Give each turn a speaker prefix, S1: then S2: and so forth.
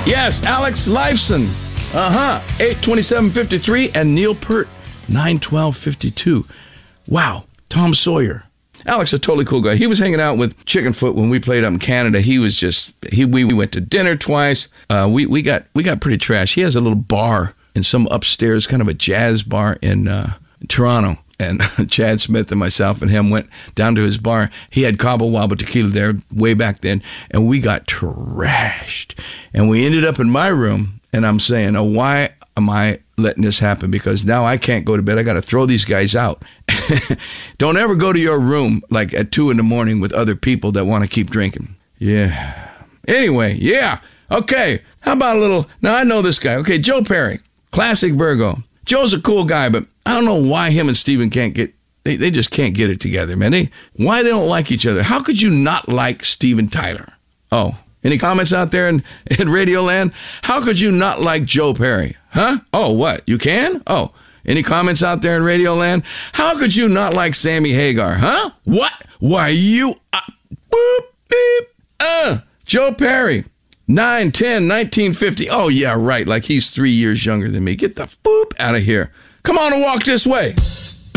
S1: Yes, Alex Lifeson. 8:27:53, and Neil Peart, 9:12:52. Wow, Tom Sawyer. Alex, a totally cool guy. He was hanging out with Chickenfoot when we played up in Canada. He was just, we went to dinner twice. We got pretty trash. He has a little bar in some upstairs, kind of a jazz bar in Toronto. And Chad Smith and myself and him went down to his bar. He had Cabo Wabo tequila there way back then, and we got trashed. And we ended up in my room, and I'm saying, oh, why am I letting this happen? Because now I can't go to bed. I got to throw these guys out. Don't ever go to your room like at 2 a.m. with other people that want to keep drinking. Yeah. Anyway, yeah. Okay. How about a little, now I know this guy. Okay, Joe Perry, classic Virgo. Joe's a cool guy, but I don't know why him and Steven can't get, they just can't get it together, man. Why they don't like each other? How could you not like Steven Tyler? Oh, any comments out there in Radio Land? How could you not like Joe Perry? Huh? Oh, what? You can? Oh, any comments out there in Radio Land? How could you not like Sammy Hagar? Huh? What? Why you? Boop, beep. Joe Perry, 9/10/1950. Oh, yeah, right. Like he's 3 years younger than me. Get the boop out of here. Come on and walk this way.